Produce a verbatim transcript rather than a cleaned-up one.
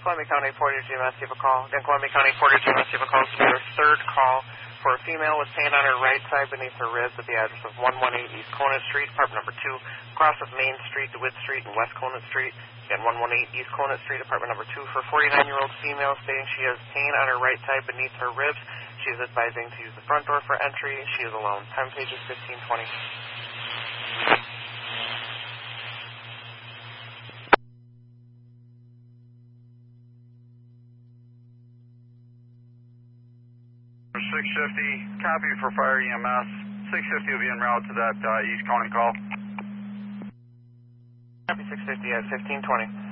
Columbia County Portage G M S, you have a call. Again, Columbia County Portage G M S, you have a call. This will be your third call for a female with pain on her right side beneath her ribs at the address of one one eight East Conant Street, apartment number two, across of Main Street, DeWitt Street, and West Conant Street. Again, one one eight East Conant Street, apartment number two, for a forty-nine-year-old female stating she has pain on her right side beneath her ribs. She is advising to use the front door for entry. She is alone. Time pages fifteen twenty. six fifty, copy for fire E M S. six fifty will be en route to that uh, East Conant call. Copy six fifty at fifteen twenty.